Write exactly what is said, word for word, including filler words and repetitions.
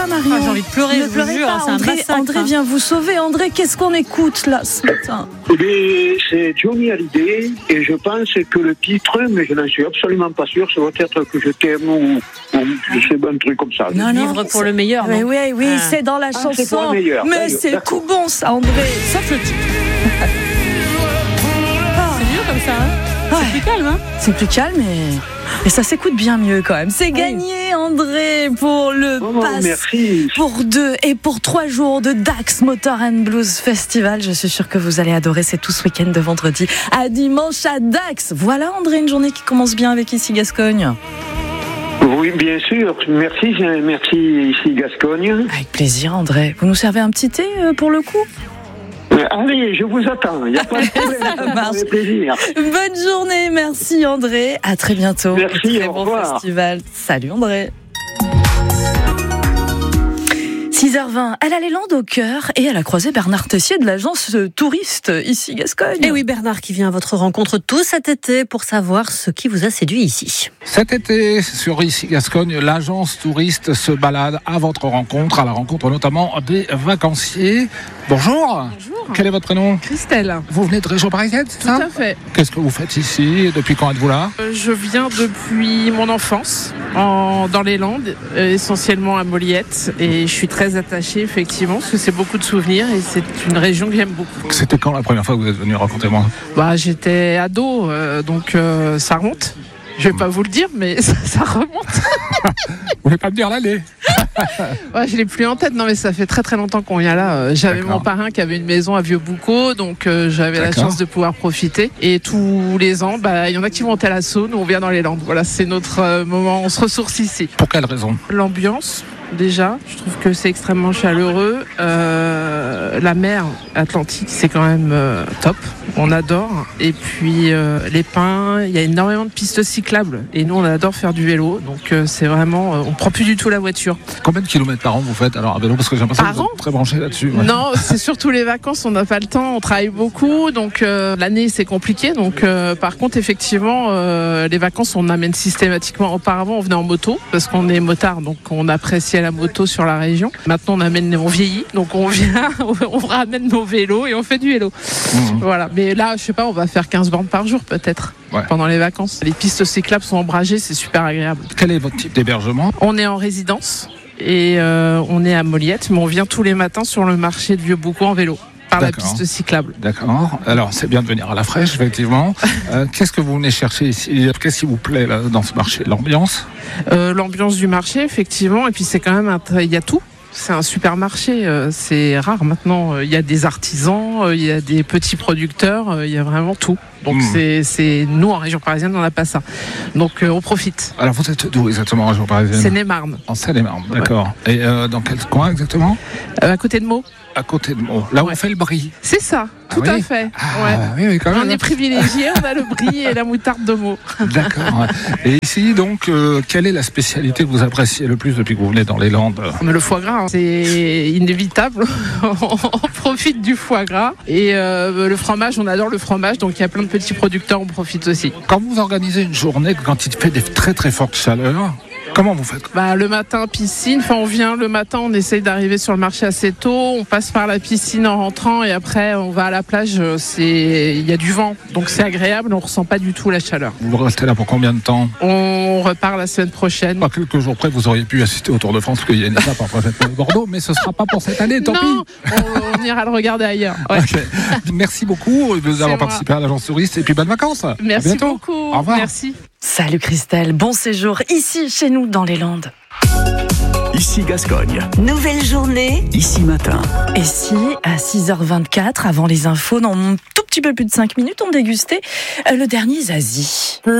Marion, ah, j'ai envie de pleurer, ne je vous pleurez jure, pas. c'est un André, massacre. André vient vous sauver. André, qu'est-ce qu'on écoute là ce matin? Eh bien, c'est Johnny Hallyday et je pense que le titre, mais je n'en suis absolument pas sûr, ça doit être que je t'aime ou, ou je sais pas, un truc comme ça. Non, non, Vivre pour le meilleur, Oui, non oui, oui, Ah. c'est dans la Ah, chanson. c'est pour le meilleur. Mais D'accord. c'est tout bon ça, André. Sauf le titre. C'est mieux comme ça, hein. Ouais. C'est plus calme, hein. C'est plus calme et, et ça s'écoute bien mieux quand même. C'est gagné, André, pour le Oh, pass merci. pour deux et pour trois jours de Dax Motor and Blues Festival. Je suis sûre que vous allez adorer. C'est tout ce week-end de vendredi à dimanche à Dax. Voilà, André, une journée qui commence bien avec Ici Gascogne. Oui, bien sûr. Merci, merci ici Gascogne. Avec plaisir, André. Vous nous servez un petit thé euh, pour le coup? Euh, Allez, je vous attends. Il n'y a pas de problème. Ça marche. Avec plaisir. Bonne journée, merci André. À très bientôt. Merci, Et très au bon revoir. festival. Salut André. six heures vingt, elle a les Landes au cœur et elle a croisé Bernard Tessier de l'agence touriste ici Gascogne. Et oui, Bernard qui vient à votre rencontre tout cet été pour savoir ce qui vous a séduit ici. Cet été, sur Ici Gascogne, l'agence touriste se balade à votre rencontre, à la rencontre notamment des vacanciers. Bonjour. Bonjour. Quel est votre prénom? Christelle, Vous venez de région parisienne, c'est tout ça? à fait. Qu'est-ce que vous faites ici? Depuis quand êtes-vous là? Euh, Je viens depuis mon enfance en, dans les Landes, euh, essentiellement à Moliette, et je suis très attachée effectivement parce que c'est beaucoup de souvenirs et c'est une région que j'aime beaucoup. C'était quand la première fois que vous êtes venu? Racontez-moi. Bah, j'étais ado, euh, donc euh, ça remonte. Je vais pas vous le dire, mais ça, ça remonte. Vous voulez pas me dire l'année? Ouais, je l'ai plus en tête. Non, mais ça fait très très longtemps qu'on vient là. Euh, J'avais D'accord. mon parrain qui avait une maison à Vieux-Boucau, donc euh, j'avais la D'accord. chance de pouvoir profiter. Et tous les ans, bah, il y en a qui montent à la Saône, on vient dans les Landes. Voilà, c'est notre euh, moment. On se ressource ici. Pour quelle raison? L'ambiance, déjà, je trouve que c'est extrêmement chaleureux. Euh, la mer Atlantique, c'est quand même euh, top. On adore. Et puis euh, les pins, il y a énormément de pistes cyclables. Et nous, on adore faire du vélo. Donc euh, c'est vraiment, euh, on prend plus du tout la voiture. Combien de kilomètres par an vous faites alors à vélo? Parce que j'ai l'impression Par que vous an êtes très branché là-dessus. Ouais. Non, c'est surtout les vacances, on n'a pas le temps, on travaille beaucoup, donc euh, l'année c'est compliqué. Donc euh, par contre, effectivement, euh, les vacances on amène systématiquement. Auparavant, on venait en moto parce qu'on est motard, donc on appréciait la moto sur la région. Maintenant, on amène, on vieillit, donc on vient, on ramène nos vélos et on fait du vélo. Mmh. Voilà. Mais là, je sais pas, on va faire quinze bornes par jour peut-être. Ouais. Pendant les vacances. Les pistes cyclables sont ombragées, c'est super agréable. Quel est votre type d'hébergement? On est en résidence et euh, on est à Moliette, mais on vient tous les matins sur le marché de Vieux-Boucau en vélo, par la D'accord. piste cyclable. D'accord. Alors, c'est bien de venir à la fraîche, effectivement. Euh, qu'est-ce que vous venez chercher ici? Qu'est-ce qui vous plaît là, dans ce marché? L'ambiance? Euh, l'ambiance du marché, effectivement, et puis c'est quand même, un tra- il y a tout. C'est un supermarché, euh, c'est rare maintenant. Il y a des artisans, euh, il y a des petits producteurs, euh, il y a vraiment tout. Donc Mmh. c'est, c'est nous en région parisienne, on n'a pas ça. Donc euh, on profite. Alors, vous êtes d'où exactement en région parisienne? Seine-et-Marne, En Seine-et-Marne, d'accord. Et euh, dans quel coin exactement? euh, à côté de Meaux. À côté de Meaux, là où Ouais. on fait le brie. C'est ça, Ah tout oui à fait. Ah, Ouais. oui, oui, quand même. On est privilégiés, on a le brie et la moutarde de Meaux. D'accord. Et ici, donc, euh, quelle est la spécialité que vous appréciez le plus depuis que vous venez dans les Landes? Mais le foie gras, hein, c'est inévitable. On profite du foie gras. Et euh, le fromage, on adore le fromage. Donc il y a plein de petits producteurs, on profite aussi. Quand vous organisez une journée, quand il fait des très très fortes chaleurs, comment vous faites? Bah, le matin, piscine. Enfin, on vient le matin, on essaye d'arriver sur le marché assez tôt. On passe par la piscine en rentrant et après, on va à la plage. C'est, il y a du vent. Donc c'est agréable. On ressent pas du tout la chaleur. Vous restez là pour combien de temps? On repart la semaine prochaine. À quelques jours près, vous auriez pu assister au Tour de France, parce qu'il y a une étape après cette Bordeaux, mais ce ne sera pas pour cette année, tant non, pis. on, on ira le regarder ailleurs. Ouais. Ok. Merci beaucoup d'avoir moi. participé à l'agence touriste et puis bonnes vacances. À Merci bientôt. beaucoup. Au revoir. Merci. Salut Christelle, bon séjour ici chez nous dans les Landes. Ici Gascogne. Nouvelle journée. Ici matin. Et si, à six heures vingt-quatre, avant les infos, dans un tout petit peu plus de cinq minutes, on dégustait euh, le dernier Zazie.